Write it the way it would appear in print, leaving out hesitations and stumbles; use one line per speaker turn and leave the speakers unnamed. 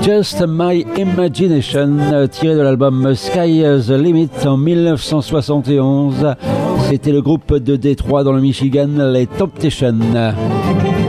Just My Imagination, tiré de l'album Sky the Limit en 1971. C'était le groupe de Détroit dans le Michigan, les Temptations.